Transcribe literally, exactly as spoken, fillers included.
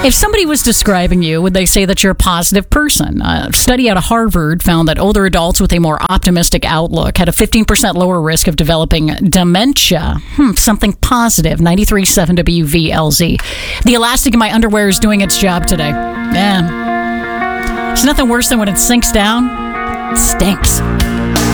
If somebody was describing you, would they say that you're a positive person? A study out of Harvard found that older adults with a more optimistic outlook had a fifteen percent lower risk of developing dementia. Hmm, something positive. ninety-three point seven W V L Z. The elastic in my underwear is doing its job today. Yeah. There's nothing worse than when it sinks down. It stinks.